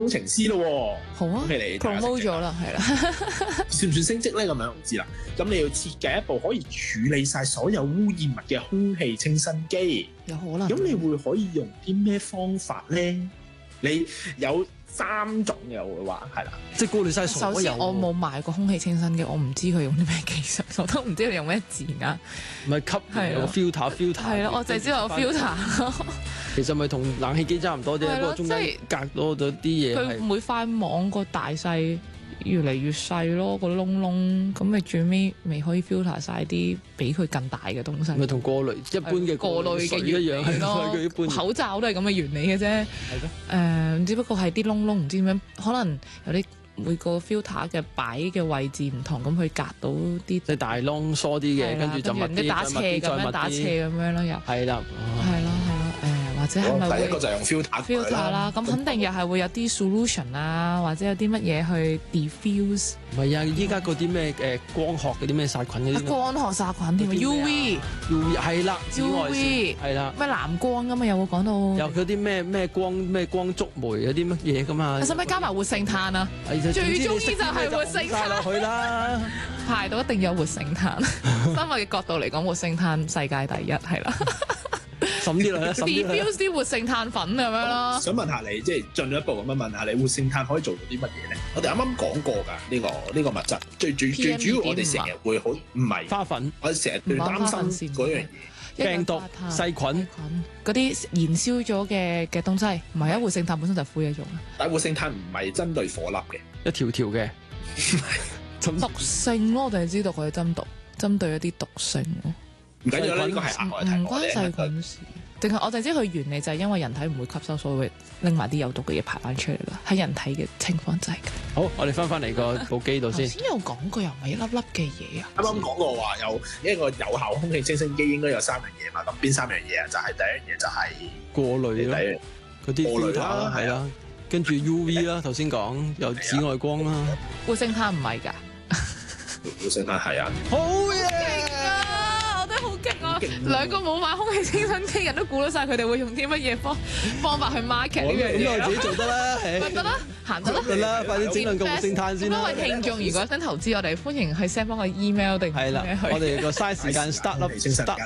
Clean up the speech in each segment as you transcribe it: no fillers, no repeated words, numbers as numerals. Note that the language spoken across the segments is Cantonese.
程師咯。 好啊，promote 咗啦，係啦。 算唔算升職咧？咁樣唔知啦。咁你要設計一部可以處理晒所有污染物嘅空氣清新機， 有可能。 咁你會可以用啲咩方法咧？你有3種嘅，我會話係啦， 即係過濾晒所有。 首先我冇買過空氣清新機，我唔知佢用啲咩技術，我都唔知佢用咩字眼。 唔係吸有個 filter。係咯，我就係知道有 filter。 其實咪同冷氣機差唔多啫，不過中間隔多咗啲嘢。 佢每塊網個大細越嚟越細咯，個窿窿，咁你最尾咪可以 filter 晒啲比佢更大嘅東西。 咪同過濾一般嘅過濾嘅一樣係咯， 口罩都係咁嘅原理嘅啫。 係咯。 只不過係啲窿窿唔知點樣，可能有啲每個 filter 嘅擺嘅位置唔同，咁佢隔到啲即係大窿疏啲嘅，跟住就密啲， 打斜咁樣打斜咁樣咯，又係啦， 係咯。或者係咪第一個就係用 filter 啦？咁肯定又係會有啲 solution 啊，或者有啲乜嘢去 diffuse。 唔係啊，依家嗰啲咩光學嗰啲咩殺菌嗰啲。 光學殺菌添啊 ，UV 係啦 ，UV 係啦，咩藍光咁啊？有冇講到？ 有嗰啲咩光觸媒嗰啲乜嘢噶嘛？ 使唔使加埋活性炭啊？最中意就係活性炭落去啦， 排到一定有活性炭。生物嘅角度嚟講，活性炭世界第一係啦。 滲啲啦 ，diffuse 啲活性炭粉咁樣咯。 想問下你，即係進一步咁樣問下你，活性炭可以做到啲乜嘢咧？我哋啱啱講過㗎，呢個物質最主要，我哋成日會好唔係花粉， 我哋成日最擔心嗰樣嘢， 病毒、細菌嗰啲燃燒咗嘅東西，唔係啊，活性炭本身就係灰一種啊。 但活性炭唔係針對火粒嘅， 一條條嘅， 毒性咯，我哋係知道佢係針對一啲毒性咯。 唔緊要啦，呢個係額外題， 唔關細菌事。定係我哋知佢原理就係因為人體唔會吸收，所以會拎埋啲有毒嘅嘢排翻出嚟啦。喺人體嘅情況就係咁。 好，我哋翻嚟個部機度先。 先有講過又唔係一粒粒嘅嘢啊。 啱啱講過話有一個有效空氣清新機應該有3樣嘢嘛。咁邊3樣嘢啊？就係第一樣嘢就係過濾啦，嗰啲過濾啦，係啦， 跟住 UV 啦，頭先講有紫外光啦。 活性炭唔係㗎。 活性炭係啊。 好嘢！ 好勁啊！2個冇買空氣清新機人都估到晒佢哋會用啲乜嘢方法去 market 呢樣嘢。 咁我自己做得啦， 得啦，行得啦。 得啦，快啲整兩個活性炭先啦。 各位聽眾，如果想投資我哋，歡迎去 send 翻個 email 定係啦，我哋個嘥時間 start up。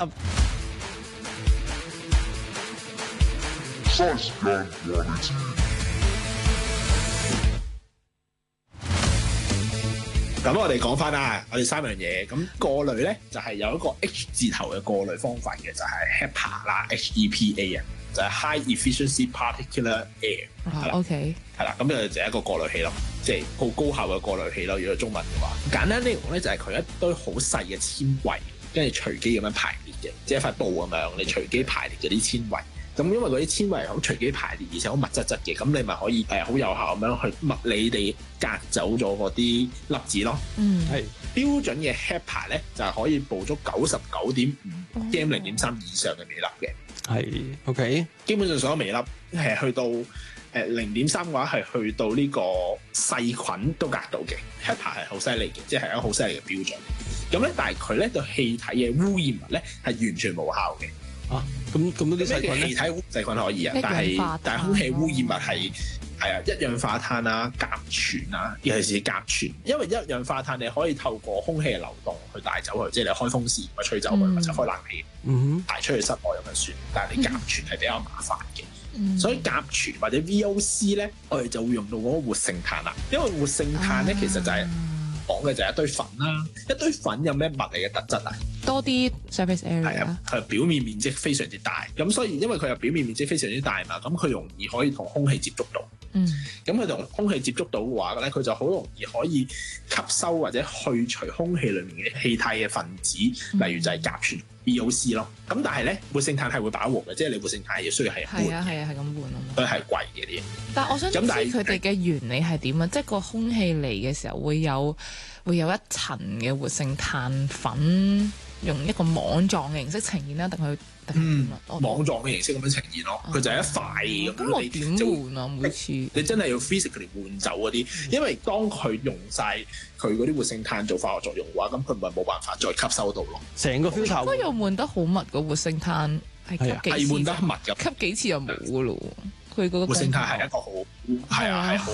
咁我哋講翻啦，我哋3樣嘢。咁過濾咧就係有一個 H 字頭嘅過濾方法嘅，就係 HEPA 啦 ，HEPA 啊，就係 High Efficiency Particulate Air。 OK。係啦，咁就係一個過濾器咯，即係好高效嘅過濾器咯。如果中文嘅話，簡單啲講咧，就係佢一堆好細嘅纖維，跟住隨機咁樣排列嘅，即係一塊布咁樣，你隨機排列嗰啲纖維。咁因為嗰啲纖維好隨機排列，而且好密質質嘅，咁你咪可以好有效咁樣去物理地隔走咗嗰啲粒子咯。係標準嘅 HEPA 咧，就係可以捕捉99.5 Gm0.3 以上嘅微粒嘅。 係 OK， 基本上所有微粒係去到0.3嘅話，係去到呢個細菌都隔到嘅。HEPA 係好犀利嘅，即係一個好犀利嘅標準。咁咧，但係佢咧對氣體嘅污染物咧係完全無效嘅。 咁多啲細菌咧？ 氣體細菌可以啊，但係空氣污染物係啊一氧化碳啊、甲醛啊，尤其是甲醛，因為一氧化碳你可以透過空氣嘅流動去帶走佢，即係你開風扇去吹走佢，或者開冷氣排出去室外咁就算。但係你甲醛係比較麻煩嘅，所以甲醛或者 VOC 咧，我哋就會用到嗰個活性炭啦。因為活性炭咧其實就係講嘅就係一堆粉啦，一堆粉有咩物理嘅特質啊？ 多啲 surface area 係啊，佢表面面積非常之大，咁所以因為佢有表面面積非常之大嘛，咁佢容易可以同空氣接觸到。咁佢同空氣接觸到嘅話咧，佢就好容易可以吸收或者去除空氣裡面嘅氣體嘅分子，例如就係甲醛 VOC 咯。咁但係咧，活性炭係會飽和嘅，即係你活性炭係需要係換。係啊，係咁換啊嘛。所以係貴嘅啲嘢。但係我想知佢哋嘅原理係點啊？即係個空氣嚟嘅時候會有一層嘅活性炭粉，用一個網狀嘅形式呈現啦，定係網狀嘅形式咁樣呈現咯。佢就係一塊咁。咁我點換啊？每次你真係要 physically 換走嗰啲，因為當佢用晒佢嗰啲活性炭做化學作用嘅話，咁佢咪冇辦法再吸收到咯。成個 filter 應該又換得好密個活性炭係換得密㗎，吸幾次就冇㗎咯。 佢嗰個活性炭係一個好係啊係好